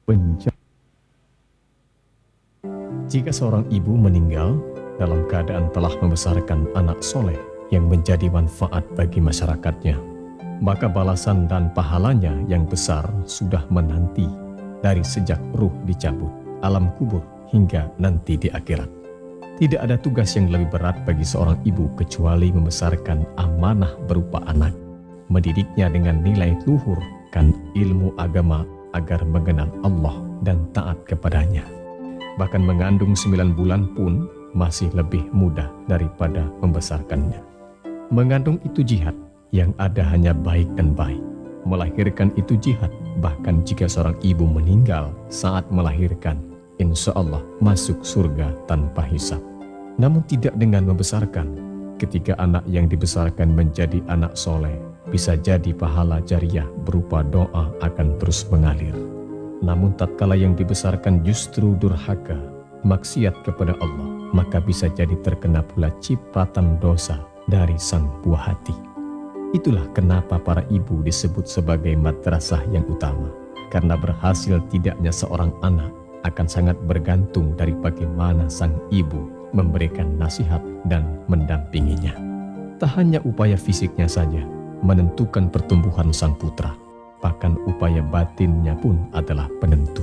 Jika seorang ibu meninggal dalam keadaan telah membesarkan anak soleh yang menjadi manfaat bagi masyarakatnya, maka balasan dan pahalanya yang besar sudah menanti dari sejak ruh dicabut, alam kubur, hingga nanti di akhirat. Tidak ada tugas yang lebih berat bagi seorang ibu kecuali membesarkan amanah berupa anak, mendidiknya dengan nilai luhur dan ilmu agama agar mengenal Allah dan taat kepadanya. Bahkan mengandung 9 bulan pun masih lebih mudah daripada membesarkannya. Mengandung itu jihad, yang ada hanya baik dan baik. Melahirkan itu jihad, bahkan jika seorang ibu meninggal saat melahirkan, insya Allah masuk surga tanpa hisab. Namun tidak dengan membesarkan. Ketika anak yang dibesarkan menjadi anak soleh, bisa jadi pahala jariah berupa doa akan terus mengalir. Namun tatkala yang dibesarkan justru durhaka, maksiat kepada Allah, maka bisa jadi terkena pula cipratan dosa dari sang buah hati. Itulah kenapa para ibu disebut sebagai madrasah yang utama, karena berhasil tidaknya seorang anak akan sangat bergantung dari bagaimana sang ibu memberikan nasihat dan mendampinginya. Tak hanya upaya fisiknya saja menentukan pertumbuhan sang putra, bahkan upaya batinnya pun adalah penentu.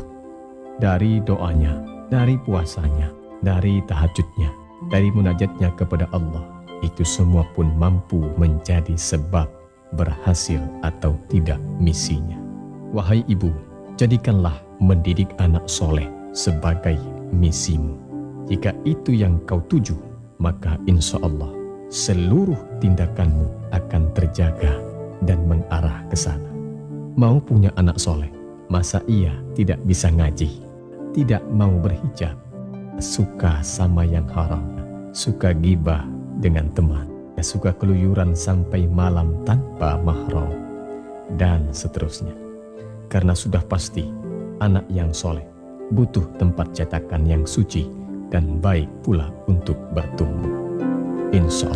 Dari doanya, dari puasanya, dari tahajudnya, dari munajatnya kepada Allah, itu semua pun mampu menjadi sebab berhasil atau tidak misinya. Wahai ibu, jadikanlah mendidik anak soleh sebagai misimu. Jika itu yang kau tuju, maka insya Allah seluruh tindakanmu akan terjaga dan mengarah ke sana. Mau punya anak soleh, masa ia tidak bisa ngaji, tidak mau berhijab, suka sama yang haram, suka gibah dengan teman, suka keluyuran sampai malam tanpa mahram, dan seterusnya. Karena sudah pasti anak yang soleh butuh tempat cetakan yang suci dan baik pula untuk bertumbuh. Insya Allah.